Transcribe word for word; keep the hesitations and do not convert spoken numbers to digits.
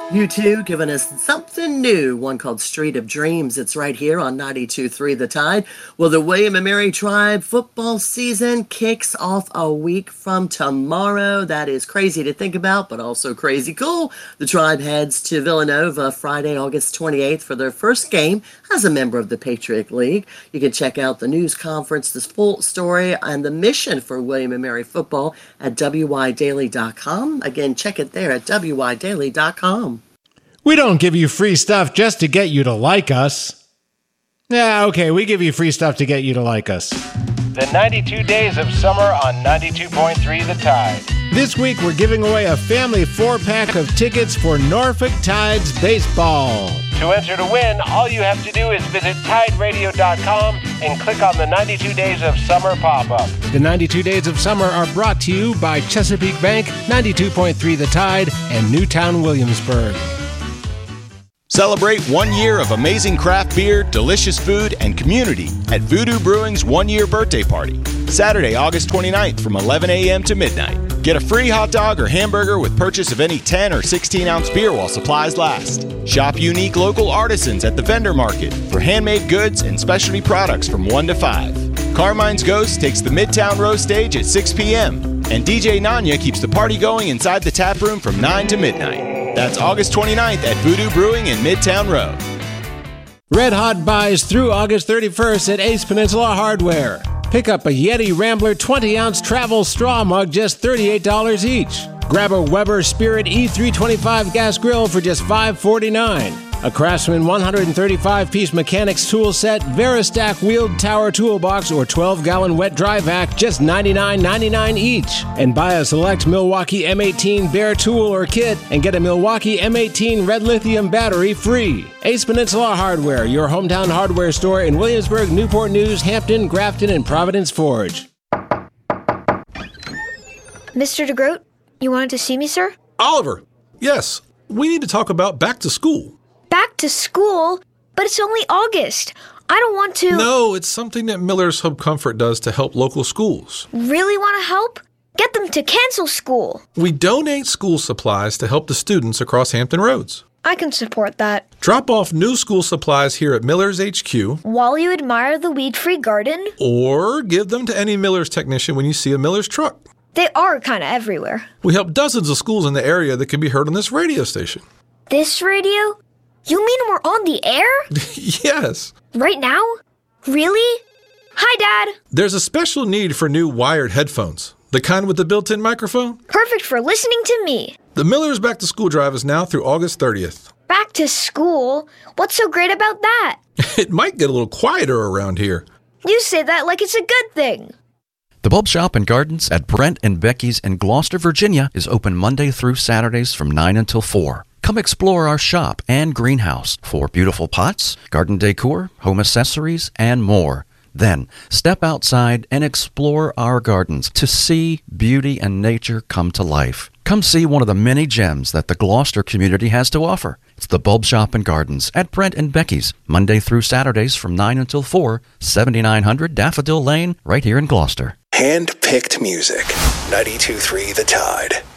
U two giving us something new, one called Street of Dreams. It's right here on ninety-two point three The Tide. Well, the William and Mary Tribe football season kicks off a week from tomorrow. That is crazy to think about, but also crazy cool. The Tribe heads to Villanova Friday, August twenty-eighth for their first game as a member of the Patriot League. You can check out the news conference, the full story, and the mission for William and Mary football at W Y daily dot com. Again, check it there at W Y daily dot com. We don't give you free stuff just to get you to like us. Yeah, okay, we give you free stuff to get you to like us. The ninety-two Days of Summer on ninety-two point three The Tide. This week we're giving away a family four-pack of tickets for Norfolk Tides baseball. To enter to win, all you have to do is visit Tide Radio dot com and click on the ninety-two Days of Summer pop-up. The ninety-two Days of Summer are brought to you by Chesapeake Bank, ninety-two point three The Tide, and Newtown Williamsburg. Celebrate one year of amazing craft beer, delicious food, and community at Voodoo Brewing's one-year birthday party, Saturday, August twenty-ninth from eleven a.m. to midnight. Get a free hot dog or hamburger with purchase of any ten or sixteen ounce beer while supplies last. Shop unique local artisans at the vendor market for handmade goods and specialty products from one to five. Carmine's Ghost takes the Midtown Row stage at six p.m. and D J Nanya keeps the party going inside the tap room from nine to midnight. That's August twenty-ninth at Voodoo Brewing in Midtown Row. Red Hot buys through August thirty-first at Ace Peninsula Hardware. Pick up a Yeti Rambler twenty ounce travel straw mug, just thirty-eight dollars each. Grab a Weber Spirit E three twenty-five gas grill for just five forty-nine. A Craftsman one hundred thirty-five piece mechanics tool set, Veristack wheeled tower toolbox, or twelve gallon wet dry vac, just ninety-nine ninety-nine each. And buy a select Milwaukee M eighteen Bear tool or kit and get a Milwaukee M eighteen red lithium battery free. Ace Peninsula Hardware, your hometown hardware store in Williamsburg, Newport News, Hampton, Grafton, and Providence Forge. Mister DeGroat, you wanted to see me, sir? Oliver, yes, we need to talk about back to school. Back to school? But it's only August. I don't want to... No, it's something that Miller's Hub Comfort does to help local schools. Really want to help? Get them to cancel school. We donate school supplies to help the students across Hampton Roads. I can support that. Drop off new school supplies here at Miller's H Q. While you admire the weed-free garden. Or give them to any Miller's technician when you see a Miller's truck. They are kind of everywhere. We help dozens of schools in the area that can be heard on this radio station. This radio? You mean we're on the air? Yes. Right now? Really? Hi, Dad. There's a special need for new wired headphones. The kind with the built-in microphone? Perfect for listening to me. The Miller's Back to School drive is now through August thirtieth. Back to school? What's so great about that? It might get a little quieter around here. You say that like it's a good thing. The Bulb Shop and Gardens at Brent and Becky's in Gloucester, Virginia is open Monday through Saturdays from nine until four. Come explore our shop and greenhouse for beautiful pots, garden decor, home accessories, and more. Then, step outside and explore our gardens to see beauty and nature come to life. Come see one of the many gems that the Gloucester community has to offer. It's the Bulb Shop and Gardens at Brent and Becky's, Monday through Saturdays from nine until four, seventy-nine hundred Daffodil Lane, right here in Gloucester. Hand-picked music. ninety-two point three The Tide.